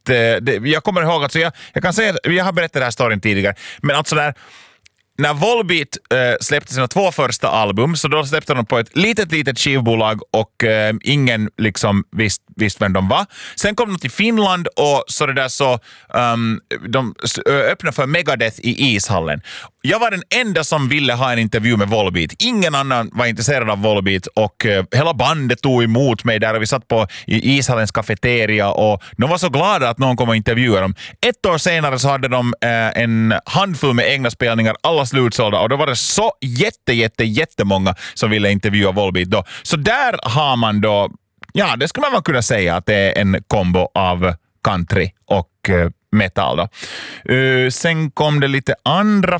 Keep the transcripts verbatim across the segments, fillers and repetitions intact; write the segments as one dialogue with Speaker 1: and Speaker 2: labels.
Speaker 1: det, jag kommer ihåg att så jag, jag kan säga, jag har berättat den här storyn tidigare, men alltså där när Volbeat äh, släppte sina två första album, så då släppte de på ett litet, litet skivbolag och äh, ingen liksom visst, visst vem de var. Sen kom de till Finland och så det där så um, de öppnade för Megadeth i ishallen. Jag var den enda som ville ha en intervju med Volbeat. Ingen annan var intresserad av Volbeat och uh, hela bandet tog emot mig där och vi satt på i ishallens kafeteria och de var så glada att någon kom och intervjuade dem. Ett år senare så hade de uh, en handfull med egna spelningar, alla slutsålda, och då var det så jätte, jätte, jättemånga som ville intervjua Volbeat då. Så där har man då, ja, det skulle man kunna säga att det är en kombo av country och uh, metal då. Uh, sen kom det lite andra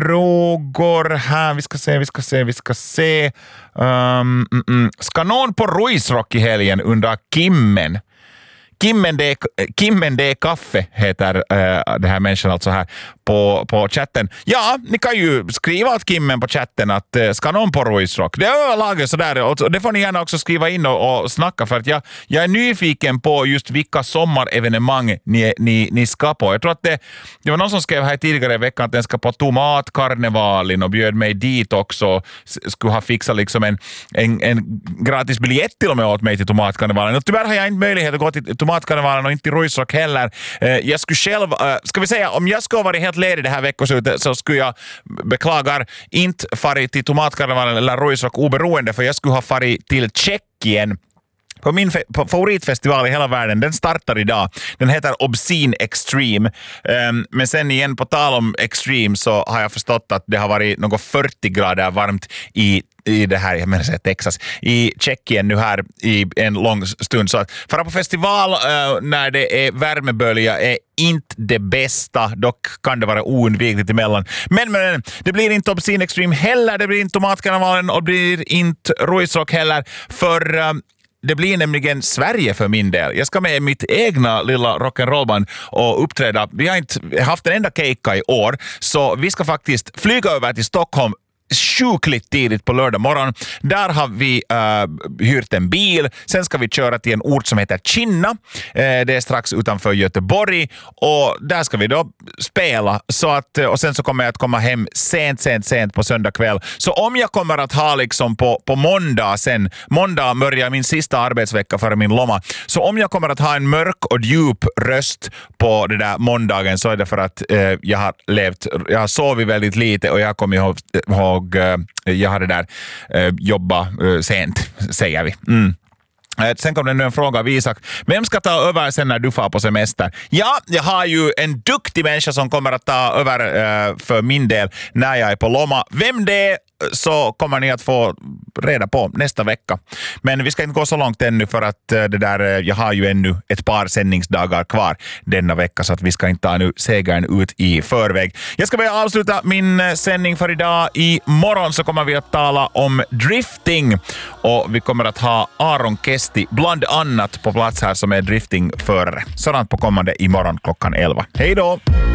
Speaker 1: frågor här. Vi ska se, vi ska se, vi ska se. Um, mm, mm. Ska någon på Ruisrock i helgen undra Kimmen? Kimmen det, Kimmen det kaffe heter uh, det här människan alltså här på, på chatten. Ja, ni kan ju skriva åt Kimmen på chatten att uh, ska någon på Ruisrock? Det är överlaget sådär, och det får ni gärna också skriva in och, och snacka, för att jag, jag är nyfiken på just vilka sommarevenemang ni, ni, ni ska på. Jag tror att det, det var någon som skrev här tidigare i veckan att den ska på tomatkarnevalen och bjöd mig dit också. Skulle ha fixat liksom en, en, en gratis biljett till och med åt mig till tomatkarnevalen. Och tyvärr har jag inte möjlighet att gå till tomatkarnevalen och inte till Ruisrock heller. Jag skulle själv, ska vi säga, om jag skulle vara helt ledig det här veckoslutet så skulle jag, beklagar, inte farit till tomatkarnevalen eller Ruisrock oberoende, för jag skulle ha farit till Tjeckien på min fe- favoritfestival i hela världen. Den startar idag. Den heter Obscene Extreme. Um, men sen igen, på tal om Extreme, så har jag förstått att det har varit något fyrtio grader varmt i i det här, jag menar säga Texas, i Tjeckien nu här i en lång stund. Så att fara på festival uh, när det är värmebölja är inte det bästa. Dock kan det vara oundvikligt emellan. Men, men det blir inte Obscene Extreme heller. Det blir inte Tomatkarnevalen och det blir inte Ruisrock heller. För uh, det blir nämligen Sverige för min del. Jag ska med mitt egna lilla rock'n'rollband och uppträda. Vi har inte haft en enda keikka i år, så vi ska faktiskt flyga över till Stockholm sjukligt tidigt på lördag morgon. Där har vi uh, hyrt en bil. Sen ska vi köra till en ort som heter Kinna. Uh, det är strax utanför Göteborg. Och där ska vi då spela. Så att, och sen så kommer jag att komma hem sent, sent, sent på söndag kväll. Så om jag kommer att ha liksom på, på måndag sen, måndag börjar min sista arbetsvecka före min loma. Så om jag kommer att ha en mörk och djup röst på det där måndagen, så är det för att uh, jag har levt, jag har sovit väldigt lite och jag kommer ihåg, ihåg jag hade där uh, jobba uh, sent, säger vi. Mm. Sen kom det nu en fråga av Isak. Vem ska ta över sen när du får på semester? Ja, jag har ju en duktig människa som kommer att ta över uh, för min del när jag är på loma. Vem det är, så kommer ni att få reda på nästa vecka. Men vi ska inte gå så långt ännu, för att uh, det där, uh, jag har ju ännu ett par sändningsdagar kvar denna vecka, så att vi ska inte ta nu segern ut i förväg. Jag ska börja avsluta min uh, sändning för idag. I morgon så kommer vi att tala om drifting, och vi kommer att ha Aron Kesti bland annat på plats här som är driftingförare. Sådant på kommande imorgon klockan elva. Hej då!